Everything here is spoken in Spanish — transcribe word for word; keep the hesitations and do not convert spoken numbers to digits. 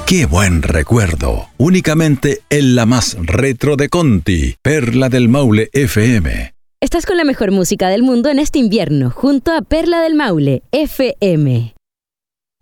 ¡Qué buen recuerdo! Únicamente en la más retro de Conti, Perla del Maule F M. Estás con la mejor música del mundo en este invierno, junto a Perla del Maule F M.